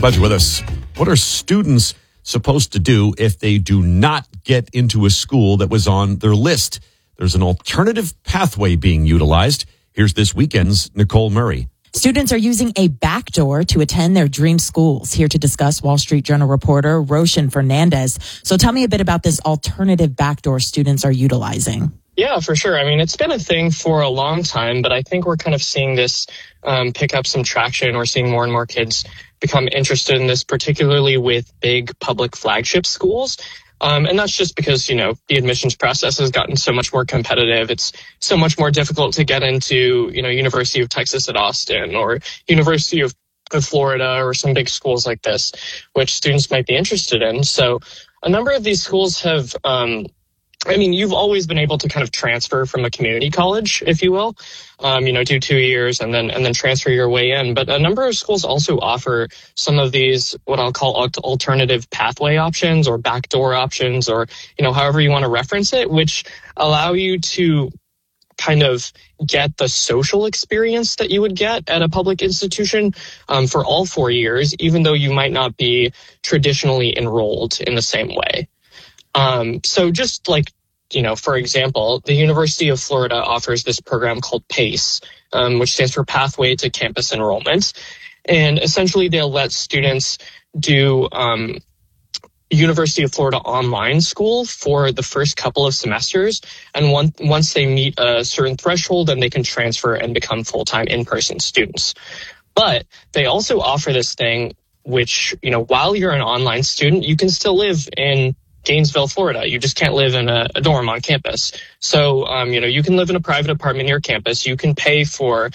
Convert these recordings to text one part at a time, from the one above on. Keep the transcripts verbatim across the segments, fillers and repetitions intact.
Glad you're with us. What are students supposed to do if they do not get into a school that was on their list? There's an alternative pathway being utilized. Here's this weekend's Nicole Murray. Students are using a backdoor to attend their dream schools. Here to discuss, Wall Street Journal reporter Roshan Fernandez. So tell me a bit about this alternative backdoor students are utilizing. Yeah, for sure. I mean, it's been a thing for a long time, but I think we're kind of seeing this um, pick up some traction. We're seeing more and more kids become interested in this, particularly with big public flagship schools. Um, and that's just because, you know, the admissions process has gotten so much more competitive. It's so much more difficult to get into, you know, University of Texas at Austin or University of, of Florida or some big schools like this, which students might be interested in. So a number of these schools have, um, I mean, you've always been able to kind of transfer from a community college, if you will, um, you know, do two years and then and then transfer your way in. But a number of schools also offer some of these what I'll call alternative pathway options or backdoor options, or, you know, however you want to reference it, which allow you to kind of get the social experience that you would get at a public institution um, for all four years, even though you might not be traditionally enrolled in the same way. Um, so just like, you know, for example, the University of Florida offers this program called PACE, um, which stands for Pathway to Campus Enrollment. And essentially they'll let students do um, University of Florida online school for the first couple of semesters. And one, once they meet a certain threshold, then they can transfer and become full-time in-person students. But they also offer this thing which, you know, while you're an online student, you can still live in Gainesville, Florida. You just can't live in a, a dorm on campus. So, um, you know, you can live in a private apartment near campus. You can pay for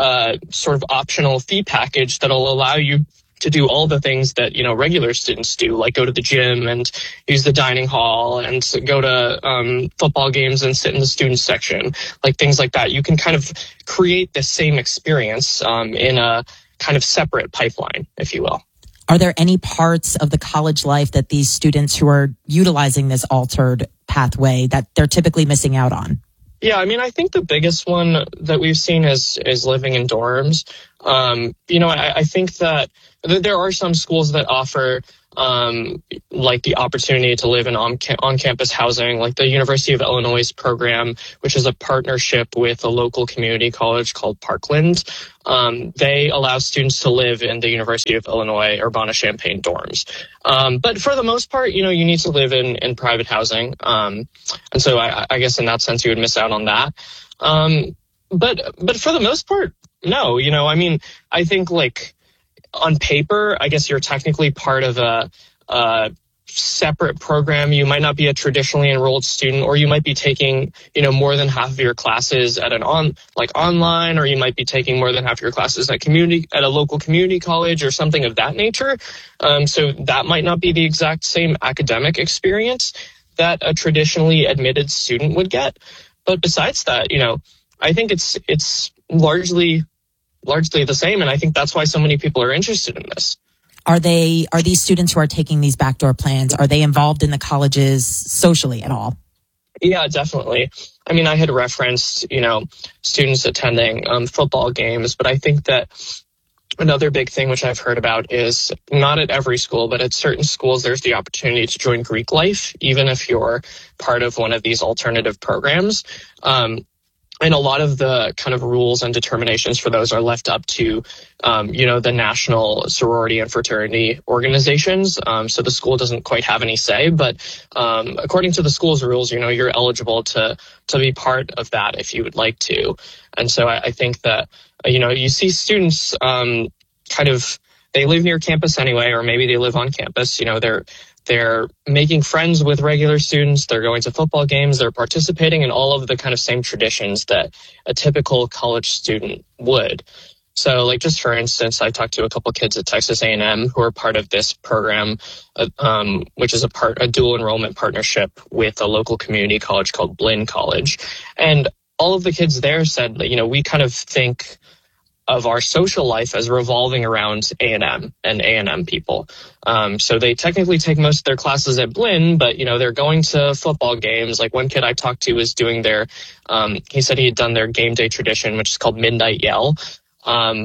a sort of optional fee package that'll allow you to do all the things that, you know, regular students do, like go to the gym and use the dining hall and go to um, football games and sit in the student section, like things like that. You can kind of create the same experience um, in a kind of separate pipeline, if you will. Are there any parts of the college life that these students who are utilizing this altered pathway that they're typically missing out on? Yeah, I mean, I think the biggest one that we've seen is is living in dorms. Um, you know, I, I think that th- there are some schools that offer um, like the opportunity to live in on on-campus housing, like the University of Illinois program, which is a partnership with a local community college called Parkland. Um, they allow students to live in the University of Illinois Urbana-Champaign dorms. Um, but for the most part, you know, you need to live in, in private housing. Um, and so I, I guess in that sense, you would miss out on that. Um, but, but for the most part, no, you know, I mean, I think like on paper, I guess you're technically part of a, a separate program. You might not be a traditionally enrolled student, or you might be taking, you know, more than half of your classes at an on like online, or you might be taking more than half of your classes at community at a local community college or something of that nature. Um, so that might not be the exact same academic experience that a traditionally admitted student would get. But besides that, you know, I think it's it's largely largely the same, and I think that's why so many people are interested in this. Are they, are these students who are taking these backdoor plans, are they involved in the colleges socially at all? Yeah, definitely. I mean, I had referenced, you know, students attending um, football games, but I think that another big thing which I've heard about is not at every school, but at certain schools, there's the opportunity to join Greek Life, even if you're part of one of these alternative programs. Um, And a lot of the kind of rules and determinations for those are left up to, um, you know, the national sorority and fraternity organizations. Um, so the school doesn't quite have any say. But um, according to the school's rules, you know, you're eligible to to be part of that if you would like to. And so I, I think that, you know, you see students um, kind of, they live near campus anyway, or maybe they live on campus. You know, they're They're making friends with regular students. They're going to football games. They're participating in all of the kind of same traditions that a typical college student would. So, like, just for instance, I talked to a couple kids at Texas A and M who are part of this program, uh, um, which is a part a dual enrollment partnership with a local community college called Blinn College. And all of the kids there said that, you know, we kind of think of our social life as revolving around A and M and A and M people. Um, so they technically take most of their classes at Blinn, but, you know, they're going to football games. Like one kid I talked to was doing their, um, he said he had done their game day tradition, which is called Midnight Yell. Um,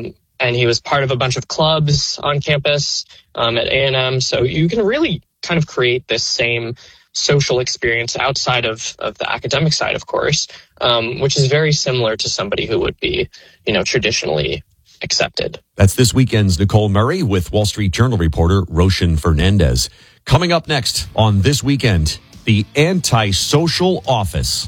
and he was part of a bunch of clubs on campus um, at A and M. So you can really kind of create this same social experience outside of, of the academic side, of course, um, which is very similar to somebody who would be, you know, traditionally accepted. That's this weekend's Nicole Murray with Wall Street Journal reporter Roshan Fernandez. Coming up next on This Weekend, the Antisocial Office.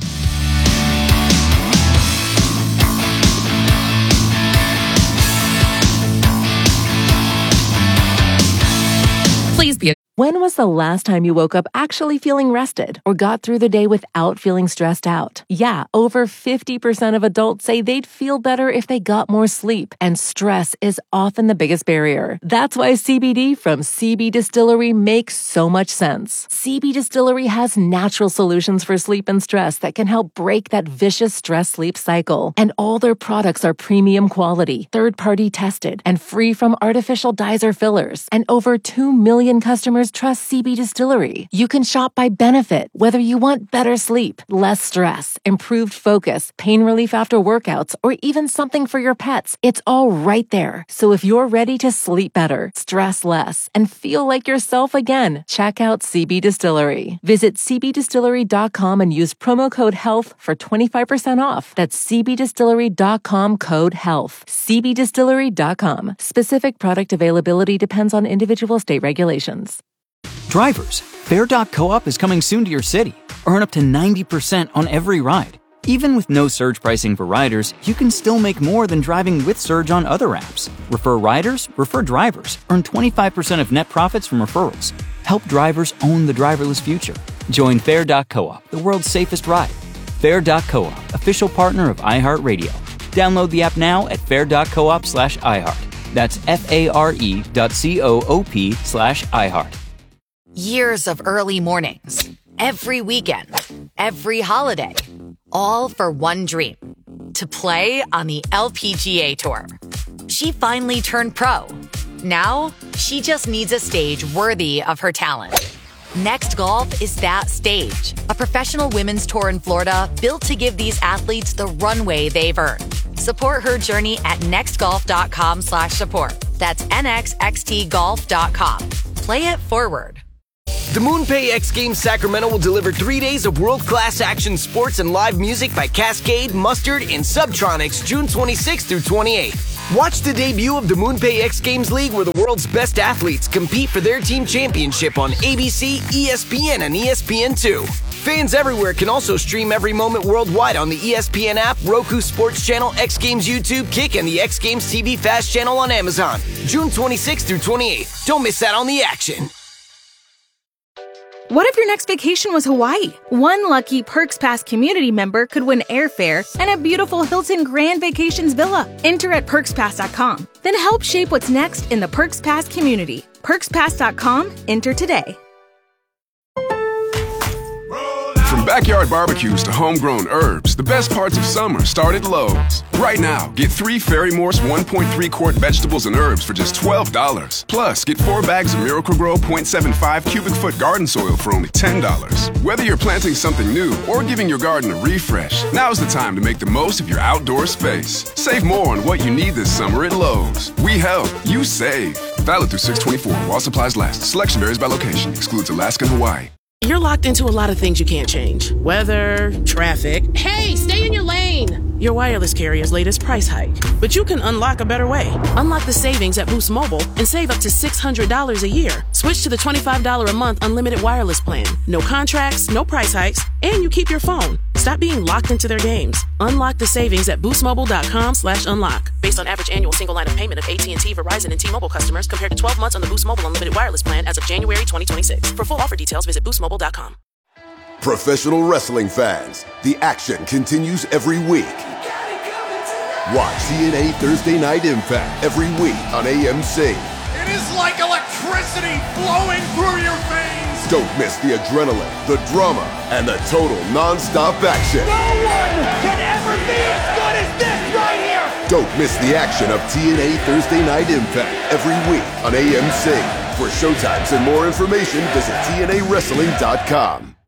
Please be. When was the last time you woke up actually feeling rested or got through the day without feeling stressed out? Yeah, over fifty percent of adults say they'd feel better if they got more sleep, and stress is often the biggest barrier. That's why C B D from C B Distillery makes so much sense. C B Distillery has natural solutions for sleep and stress that can help break that vicious stress-sleep cycle. And all their products are premium quality, third-party tested, and free from artificial dyes or fillers. And over two million customers trust C B Distillery. You can shop by benefit, whether you want better sleep, less stress, improved focus, pain relief after workouts, or even something for your pets. It's all right there. So if you're ready to sleep better, stress less, and feel like yourself again, check out C B Distillery. Visit c b distillery dot com and use promo code HEALTH for twenty-five percent off. That's c b distillery dot com code HEALTH. c b distillery dot com. Specific product availability depends on individual state regulations. Drivers, Fare dot coop is coming soon to your city. Earn up to ninety percent on every ride. Even with no surge pricing for riders, you can still make more than driving with Surge on other apps. Refer riders, refer drivers. Earn twenty-five percent of net profits from referrals. Help drivers own the driverless future. Join Fare dot coop, the world's safest ride. Fare dot coop, official partner of iHeartRadio. Download the app now at fare dot coop slash iHeart. That's F-A-R-E dot C-O-O-P slash iHeart. Years of early mornings, every weekend, every holiday, all for one dream, to play on the L P G A Tour. She finally turned pro. Now, she just needs a stage worthy of her talent. Next Golf is that stage, a professional women's tour in Florida built to give these athletes the runway they've earned. Support her journey at nextgolf.com slash support. That's N X X T golf dot com. Play it forward. The MoonPay X Games Sacramento will deliver three days of world-class action sports and live music by Cascade, Mustard, and Subtronics June twenty-sixth through twenty-eighth. Watch the debut of the MoonPay X Games League, where the world's best athletes compete for their team championship on A B C, E S P N, and E S P N two. Fans everywhere can also stream every moment worldwide on the E S P N app, Roku Sports Channel, X Games YouTube, Kick, and the X Games T V Fast Channel on Amazon. June twenty-sixth through twenty-eighth. Don't miss out on the action. What if your next vacation was Hawaii? One lucky Perks Pass community member could win airfare and a beautiful Hilton Grand Vacations villa. Enter at perks pass dot com. Then help shape what's next in the Perks Pass community. perks pass dot com. Enter today. From backyard barbecues to homegrown herbs, the best parts of summer start at Lowe's. Right now, get three Ferry Morse one point three quart vegetables and herbs for just twelve dollars. Plus, get four bags of Miracle-Gro point seven five cubic foot garden soil for only ten dollars. Whether you're planting something new or giving your garden a refresh, now's the time to make the most of your outdoor space. Save more on what you need this summer at Lowe's. We help, you save. Valid through six twenty-four while supplies last. Selection varies by location. Excludes Alaska and Hawaii. You're locked into a lot of things you can't change. Weather, traffic. Hey, stay in your lane! Your wireless carrier's latest price hike. But you can unlock a better way. Unlock the savings at Boost Mobile and save up to six hundred dollars a year. Switch to the twenty-five dollars a month unlimited wireless plan. No contracts, no price hikes, and you keep your phone. Stop being locked into their games. Unlock the savings at boostmobile.com slash unlock. Based on average annual single line of payment of A T and T, Verizon, and T-Mobile customers compared to twelve months on the Boost Mobile unlimited wireless plan as of January twenty twenty-six. For full offer details, visit boost mobile dot com. Professional wrestling fans, the action continues every week. Watch T N A Thursday Night Impact every week on A M C. It is like electricity flowing through your veins. Don't miss the adrenaline, the drama, and the total non-stop action. No one can ever be as good as this right here. Don't miss the action of T N A Thursday Night Impact every week on A M C. For showtimes and more information, visit T N A wrestling dot com.